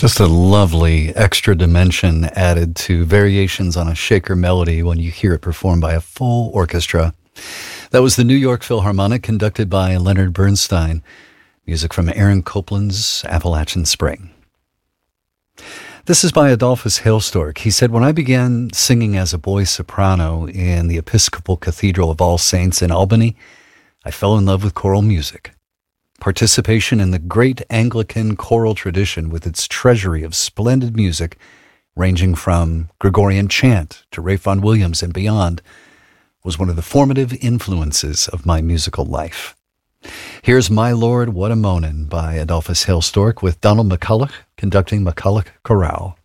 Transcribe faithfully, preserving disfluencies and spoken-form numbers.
Just a lovely extra dimension added to variations on a shaker melody when you hear it performed by a full orchestra. That was the New York Philharmonic, conducted by Leonard Bernstein. Music from Aaron Copland's Appalachian Spring. This is by Adolphus Hailstork. He said, when I began singing as a boy soprano in the Episcopal Cathedral of All Saints in Albany, I fell in love with choral music. Participation in the great Anglican choral tradition with its treasury of splendid music, ranging from Gregorian chant to Ralph Vaughan Williams and beyond, was one of the formative influences of my musical life. Here's My Lord, What a Moanin' by Adolphus Hailstork with Donald McCulloch conducting McCulloch Chorale.